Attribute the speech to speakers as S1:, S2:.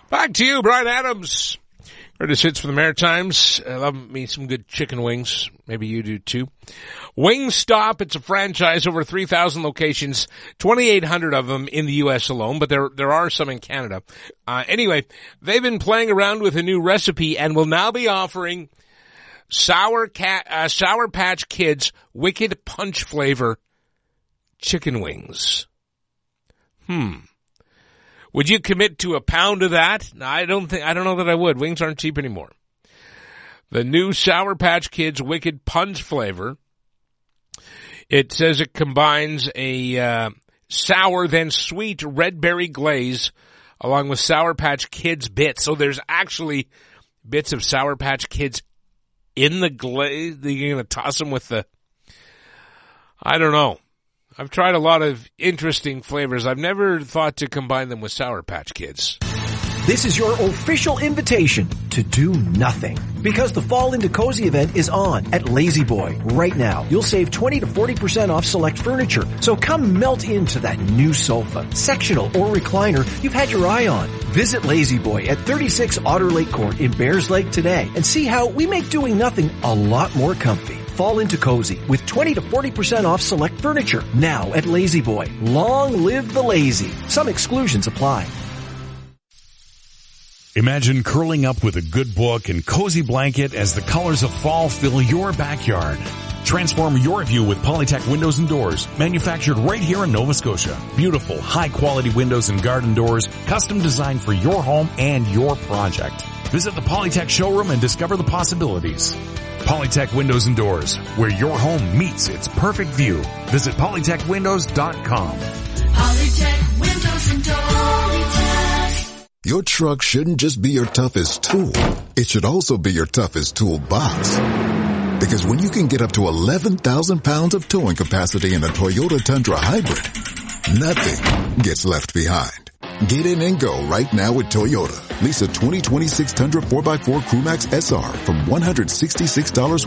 S1: Back to you, Brian Adams. Curtis Hits for the Maritimes. I love me some good chicken wings. Maybe you do too. Wingstop, it's a franchise, over 3,000 locations, 2,800 of them in the U.S. alone, but there are some in Canada. Anyway, they've been playing around with a new recipe and will now be offering Sour Patch Kids Wicked Punch flavor chicken wings. Would you commit to a pound of that? I don't know that I would. Wings aren't cheap anymore. The new Sour Patch Kids Wicked Punch flavor. It says it combines a sour then sweet red berry glaze along with Sour Patch Kids bits. So there's actually bits of Sour Patch Kids in the glaze. You're going to toss them with the, I don't know. I've tried a lot of interesting flavors. I've never thought to combine them with Sour Patch Kids.
S2: This is your official invitation to do nothing. Because the Fall into Cozy event is on at Lazy Boy right now. You'll save 20 to 40% off select furniture. So come melt into that new sofa, sectional or recliner you've had your eye on. Visit Lazy Boy at 36 Otter Lake Court in Bears Lake today and see how we make doing nothing a lot more comfy. Fall into Cozy with 20 to 40% off select furniture now at Lazy Boy. Long live the lazy. Some exclusions apply.
S3: Imagine curling up with a good book and cozy blanket as the colors of fall fill your backyard. Transform your view with Polytech Windows and Doors, manufactured right here in Nova Scotia. Beautiful, high-quality windows and garden doors, custom designed for your home and your project. Visit the Polytech showroom and discover the possibilities. Polytech Windows and Doors, where your home meets its perfect view. Visit polytechwindows.com.
S4: Polytech Windows and Doors.
S5: Your truck shouldn't just be your toughest tool. It should also be your toughest toolbox. Because when you can get up to 11,000 pounds of towing capacity in a Toyota Tundra Hybrid, nothing gets left behind. Get in and go right now with Toyota. Lease a 2026 Tundra 4x4 Crewmax SR from $166